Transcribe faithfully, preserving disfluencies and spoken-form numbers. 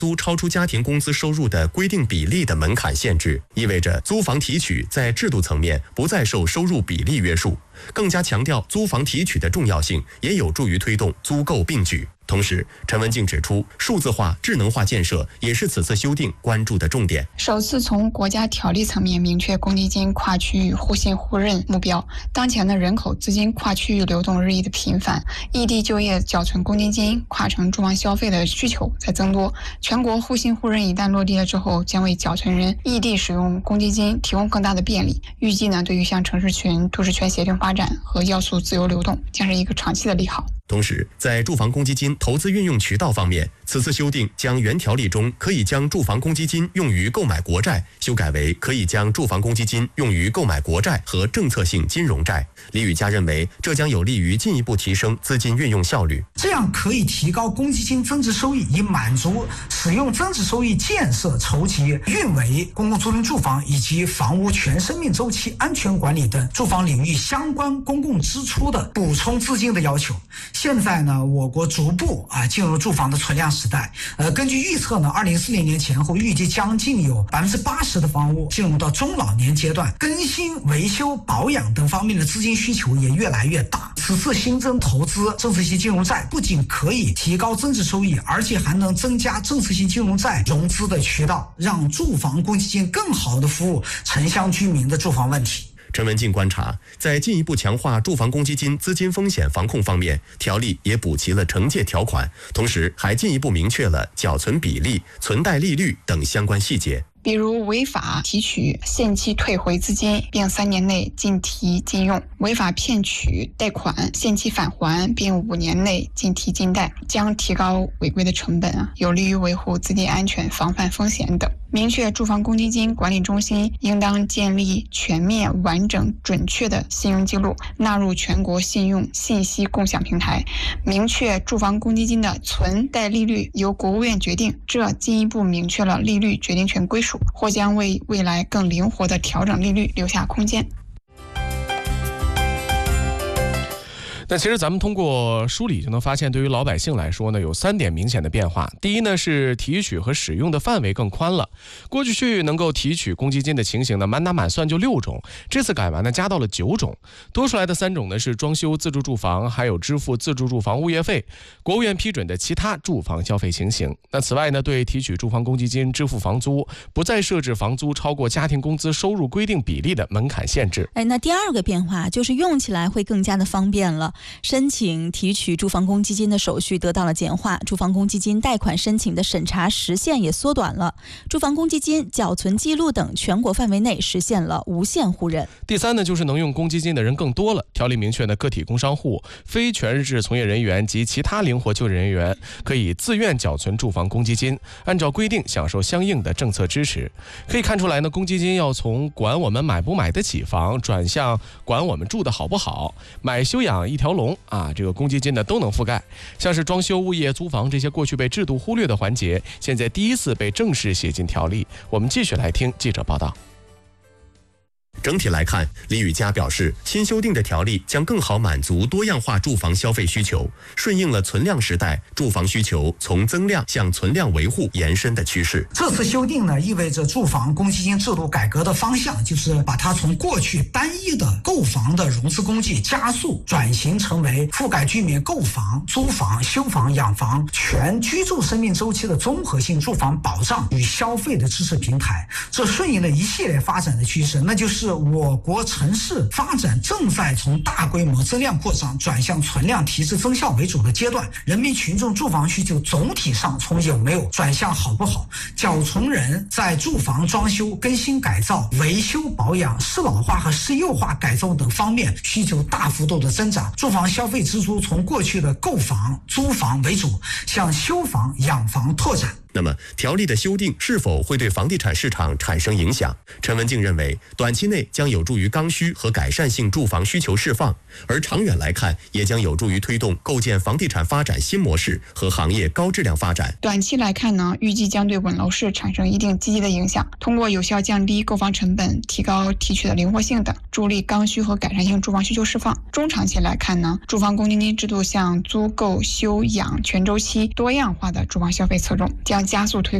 租超出家庭工资收入的规定比例的门槛限制，意味着租房提取在制度层面不再受收入比例约束，更加强调租房提取的重要性，也有助于推动租购并举。同时，陈文静指出，数字化、智能化建设也是此次修订关注的重点。 首次从国家条例层面明确公积金跨区域互信互认目标。当前的人口资金跨区域流动日益的频繁，异地就业缴存公积金、跨城住房消费的需求在增多。全国互信互认一旦落地了之后，将为缴存人异地使用公积金提供更大的便利。预计呢，对于像城市群、都市圈协同发展和要素自由流动，将是一个长期的利好。 同时，在住房公积金投资运用渠道方面，此次修订将原条例中可以将住房公积金用于购买国债修改为可以将住房公积金用于购买国债和政策性金融债。李宇佳认为，这将有利于进一步提升资金运用效率， 这样可以提高公积金增值收益，以满足使用增值收益建设、筹集、运维公共租赁住房以及房屋全生命周期安全管理等住房领域相关公共支出的补充资金的要求。现在呢，我国逐步啊进入住房的存量时代。呃，根据预测呢，二零四零年前后预计将近有百分之八十的房屋进入到中老年阶段，更新、维修、保养等方面的资金需求也越来越大。此次新增投资政策性金融债，不仅可以提高增值收益，而且还能增加政策性金融债融资的渠道，让住房公积金更好地服务城乡居民的住房问题。 陈文静观察，在进一步强化住房公积金资金风险防控方面，条例也补齐了惩戒条款，同时还进一步明确了缴存比例、存贷利率等相关细节。 比如违法提取、限期退回资金并三年内禁提禁用，违法骗取贷款限期返还并五年内禁提禁贷，将提高违规的成本啊，有利于维护资金安全、防范风险等。明确住房公积金管理中心应当建立全面、完整、准确的信用记录，纳入全国信用信息共享平台。明确住房公积金的存贷利率由国务院决定，这进一步明确了利率决定权归属，或将为未来更灵活的调整利率留下空间。 那其实咱们通过梳理就能发现，对于老百姓来说呢，有三点明显的变化。第一呢，是提取和使用的范围更宽了。过去能够提取公积金的情形呢，满打满算就六种，这次改完呢，加到了九种。多出来的三种呢，是装修自住住房，还有支付自住住房物业费、国务院批准的其他住房消费情形。那此外呢，对提取住房公积金支付房租，不再设置房租超过家庭工资收入规定比例的门槛限制。 哎，那第二个变化就是用起来会更加的方便了。申请提取住房公积金的手续得到了简化，住房公积金贷款申请的审查时限也缩短了，住房公积金缴存记录等全国范围内实现了无限互认。 第三呢，就是能用公积金的人更多了。条例明确呢，个体工商户、非全日制从业人员及其他灵活就业人员可以自愿缴存住房公积金，按照规定享受相应的政策支持。可以看出来呢，公积金要从管我们买不买得起房，转向管我们住的好不好，买修养一条龙啊，这个公积金呢都能覆盖。像是装修、物业、租房这些过去被制度忽略的环节，现在第一次被正式写进条例。我们继续来听记者报道。 整体来看，李宇佳表示，新修订的条例将更好满足多样化住房消费需求，顺应了存量时代住房需求从增量向存量维护延伸的趋势。 这次修订呢，意味着住房公积金制度改革的方向就是把它从过去单一的购房的融资工具加速转型成为覆盖居民购房、租房、修房、养房全居住生命周期的综合性住房保障与消费的支持平台。这顺应了一系列发展的趋势，那就是我国城市发展正在从大规模增量扩张转向存量提质增效为主的阶段，人民群众住房需求总体上从有没有转向好不好，缴存人在住房装修、更新改造、维修保养、适老化和适幼化改造等方面需求大幅度的增长，住房消费支出从过去的购房、租房为主，向修房、养房拓展。 那么，条例的修订是否会对房地产市场产生影响？陈文静认为，短期内将有助于刚需和改善性住房需求释放，而长远来看，也将有助于推动构建房地产发展新模式和行业高质量发展。 短期来看呢，预计将对稳楼市产生一定积极的影响，通过有效降低购房成本、提高提取的灵活性等，助力刚需和改善性住房需求释放。中长期来看呢，住房公积金制度向租购、修养全周期多样化的住房消费侧重，将将加速推